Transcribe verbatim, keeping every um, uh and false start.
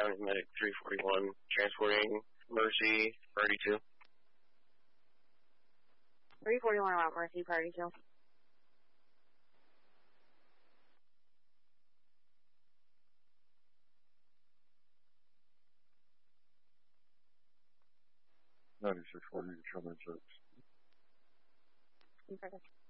County Medic three forty-one, transporting Mercy, Party two. three forty-one about Mercy, Party two. ninety-six forty, Sherman six. Okay.